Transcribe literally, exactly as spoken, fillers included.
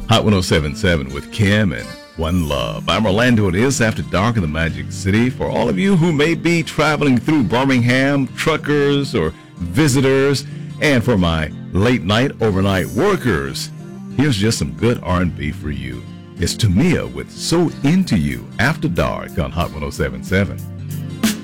Hot one oh seven point seven with Kim and One Love. I'm Orlando. It is After Dark in the Magic City. For all of you who may be traveling through Birmingham, truckers or visitors, and for my late night, overnight workers, here's just some good R and B for you. It's Tamia with So Into You After Dark on Hot one oh seven point seven.